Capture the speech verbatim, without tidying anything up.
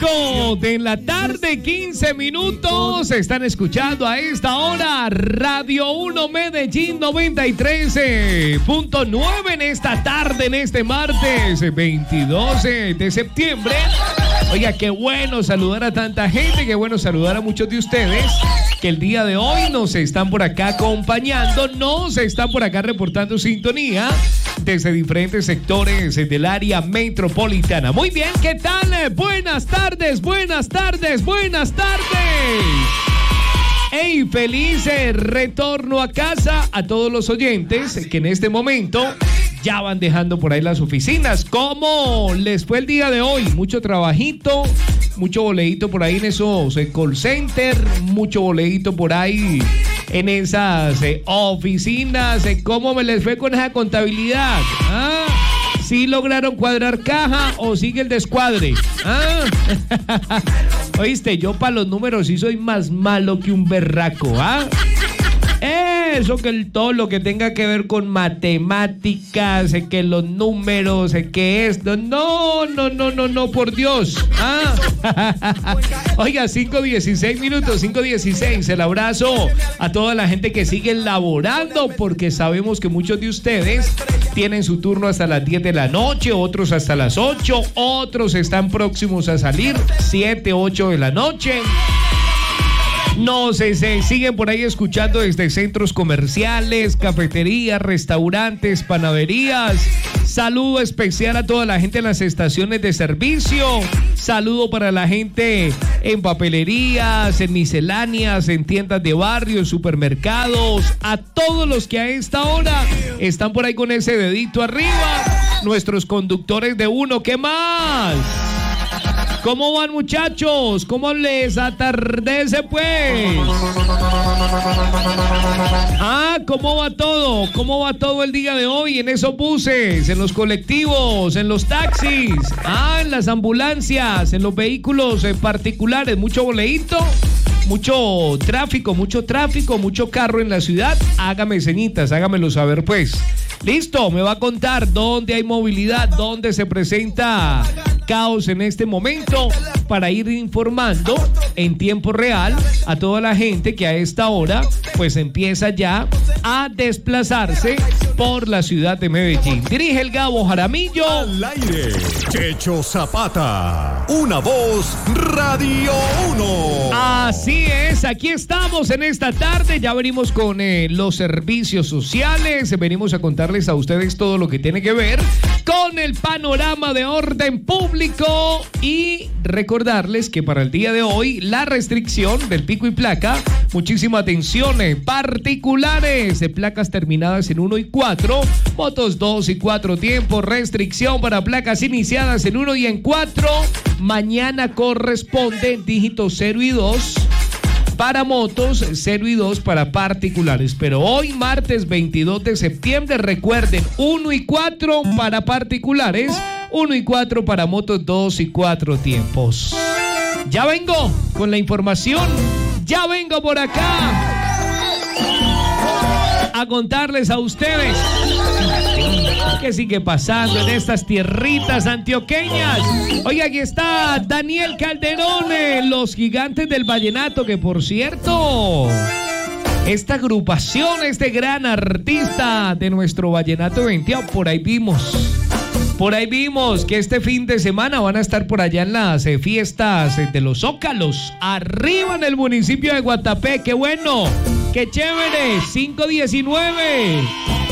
cinco de la tarde, quince minutos. Están escuchando a esta hora Radio uno Medellín noventa y tres punto nueve en esta tarde, en este martes veintidós de septiembre. Oiga, qué bueno saludar a tanta gente, qué bueno saludar a muchos de ustedes que el día de hoy nos están por acá acompañando, nos están por acá reportando sintonía desde diferentes sectores del área metropolitana. Muy bien, ¿qué tal? Buenas tardes, buenas tardes, buenas tardes. Hey, feliz retorno a casa a todos los oyentes que en este momento ya van dejando por ahí las oficinas. ¿Cómo les fue el día de hoy? Mucho trabajito, mucho boleíto por ahí en esos eh, call center, mucho boleíto por ahí en esas eh, oficinas. Eh, ¿Cómo me les fue con esa contabilidad? ¿Ah? ¿Sí lograron cuadrar caja o sigue el descuadre? ¿Ah? Oíste, yo para los números sí soy más malo que un berraco, ¿ah? Eso que el todo lo que tenga que ver con matemáticas, que los números, que esto, no, no, no, no, no, por Dios. ¿Ah? Oiga, cinco dieciséis minutos, cinco dieciséis, el abrazo a toda la gente que sigue laborando, porque sabemos que muchos de ustedes tienen su turno hasta las diez de la noche, otros hasta las ocho, otros están próximos a salir, siete, ocho de la noche. No sé, se siguen por ahí escuchando desde centros comerciales, cafeterías, restaurantes, panaderías. Saludo especial a toda la gente en las estaciones de servicio. Saludo para la gente en papelerías, en misceláneas, en tiendas de barrio, en supermercados. A todos los que a esta hora están por ahí con ese dedito arriba. Nuestros conductores de uno, ¿qué más? ¿Cómo van, muchachos? ¿Cómo les atardece, pues? Ah, ¿cómo va todo? ¿Cómo va todo el día de hoy en esos buses, en los colectivos, en los taxis? Ah, en las ambulancias, en los vehículos eh, particulares. ¿Mucho boleíto? Mucho tráfico, mucho tráfico, mucho carro en la ciudad. Hágame señitas, hágamelo saber, pues. Listo, me va a contar dónde hay movilidad, dónde se presenta caos en este momento, para ir informando en tiempo real a toda la gente que a esta hora pues empieza ya a desplazarse por la ciudad de Medellín. Dirige el Gabo Jaramillo. Al aire, Checho Zapata, una voz Radio uno. Así es, aquí estamos en esta tarde, ya venimos con eh, los servicios sociales, venimos a contarles a ustedes todo lo que tiene que ver con el panorama de orden público y recordarles que para el día de hoy la restricción del pico y placa, muchísima atención, eh, particulares de placas terminadas en uno y cuatro, motos dos y cuatro tiempos, restricción para placas iniciadas en uno y en cuatro, mañana corresponde dígitos cero y dos para motos, cero y dos para particulares, pero hoy martes veintidós de septiembre, recuerden, uno y cuatro para particulares, uno y cuatro para motos, dos y cuatro tiempos. Ya vengo con la información, ya vengo por acá a contarles a ustedes qué sigue pasando en estas tierritas antioqueñas. Oiga, aquí está Daniel Calderón, eh, los gigantes del vallenato, que por cierto, esta agrupación, este gran artista de nuestro vallenato veintiocho, por ahí vimos Por ahí vimos que este fin de semana van a estar por allá en las eh, fiestas eh, de los Zócalos, arriba en el municipio de Guatapé. ¡Qué bueno! ¡Qué chévere! cinco diecinueve.